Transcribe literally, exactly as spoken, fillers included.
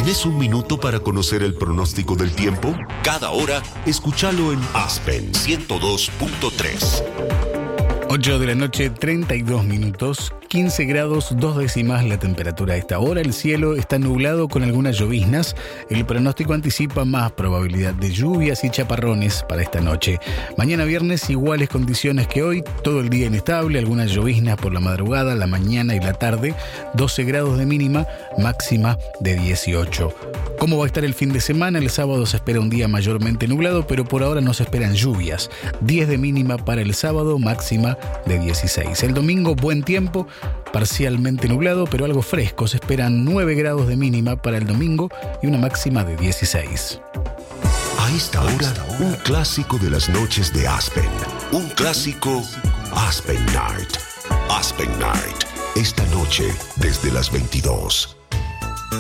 ¿Tienes un minuto para conocer el pronóstico del tiempo? Cada hora, escúchalo en Aspen ciento dos punto tres. ocho de la noche, treinta y dos minutos, quince grados, dos décimas la temperatura a esta hora. El cielo está nublado con algunas lloviznas. El pronóstico anticipa más probabilidad de lluvias y chaparrones para esta noche. Mañana viernes, iguales condiciones que hoy, todo el día inestable, algunas lloviznas por la madrugada, la mañana y la tarde, doce grados de mínima, máxima de dieciocho. ¿Cómo va a estar el fin de semana? El sábado se espera un día mayormente nublado, pero por ahora no se esperan lluvias. diez de mínima para el sábado, máxima de dieciséis. El domingo, buen tiempo, parcialmente nublado, pero algo fresco. Se esperan nueve grados de mínima para el domingo y una máxima de dieciséis. A esta hora, un clásico de las noches de Aspen. Un clásico Aspen Night. Aspen Night. Esta noche, desde las veintidós.